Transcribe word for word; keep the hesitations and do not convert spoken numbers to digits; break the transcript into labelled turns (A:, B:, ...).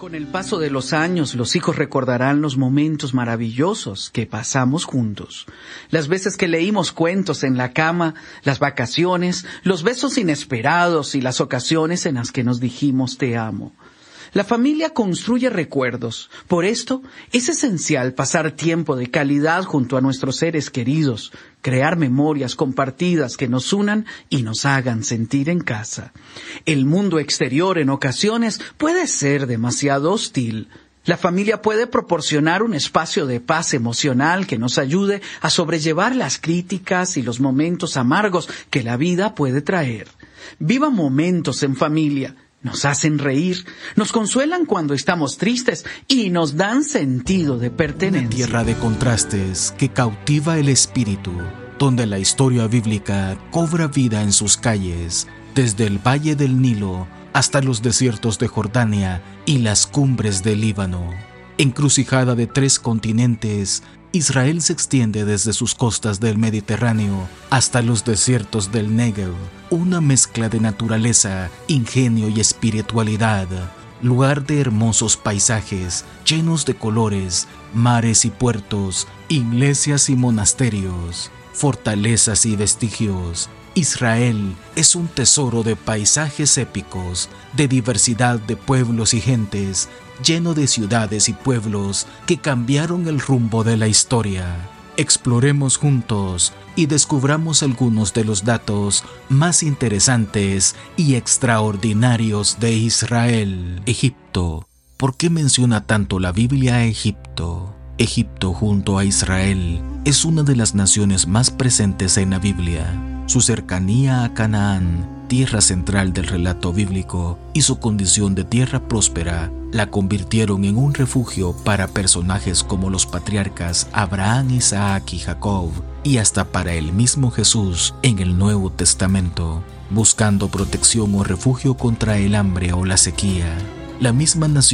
A: Con el paso de los años, los hijos recordarán los momentos maravillosos que pasamos juntos. Las veces que leímos cuentos en la cama, las vacaciones, los besos inesperados y las ocasiones en las que nos dijimos te amo. La familia construye recuerdos. Por esto, es esencial pasar tiempo de calidad junto a nuestros seres queridos, crear memorias compartidas que nos unan y nos hagan sentir en casa. El mundo exterior en ocasiones puede ser demasiado hostil. La familia puede proporcionar un espacio de paz emocional que nos ayude a sobrellevar las críticas y los momentos amargos que la vida puede traer. Viva momentos en familia. Nos hacen reír, nos consuelan cuando estamos tristes y nos dan sentido de pertenencia.
B: Una tierra de contrastes que cautiva el espíritu, donde la historia bíblica cobra vida en sus calles, desde el valle del Nilo hasta los desiertos de Jordania y las cumbres del Líbano. Encrucijada de tres continentes, Israel se extiende desde sus costas del Mediterráneo hasta los desiertos del Negev, una mezcla de naturaleza, ingenio y espiritualidad, lugar de hermosos paisajes llenos de colores, mares y puertos, iglesias y monasterios, fortalezas y vestigios. Israel es un tesoro de paisajes épicos, de diversidad de pueblos y gentes, lleno de ciudades y pueblos que cambiaron el rumbo de la historia. Exploremos juntos y descubramos algunos de los datos más interesantes y extraordinarios de Israel. Egipto. ¿Por qué menciona tanto la Biblia a Egipto? Egipto, junto a Israel, es una de las naciones más presentes en la Biblia. Su cercanía a Canaán, tierra central del relato bíblico, y su condición de tierra próspera la convirtieron en un refugio para personajes como los patriarcas Abraham, Isaac y Jacob, y hasta para el mismo Jesús en el Nuevo Testamento, buscando protección o refugio contra el hambre o la sequía. La misma nación